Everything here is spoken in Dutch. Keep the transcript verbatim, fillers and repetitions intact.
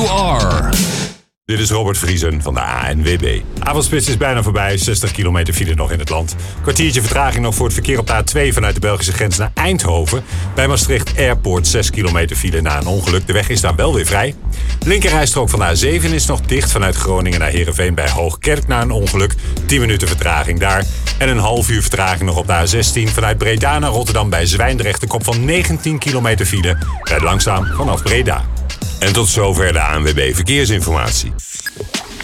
you are. Dit is Robert Vriesen van de A N W B. Avondspits is bijna voorbij, zestig kilometer file nog in het land. Kwartiertje vertraging nog voor het verkeer op de A twee vanuit de Belgische grens naar Eindhoven. Bij Maastricht Airport zes kilometer file na een ongeluk. De weg is daar wel weer vrij. Linkerrijstrook van de A zeven is nog dicht vanuit Groningen naar Heerenveen bij Hoogkerk na een ongeluk. tien minuten vertraging daar. En een half uur vertraging nog op de A zestien vanuit Breda naar Rotterdam bij Zwijndrecht. Een kop van negentien kilometer file. Rijd langzaam vanaf Breda. En tot zover de A N W B Verkeersinformatie.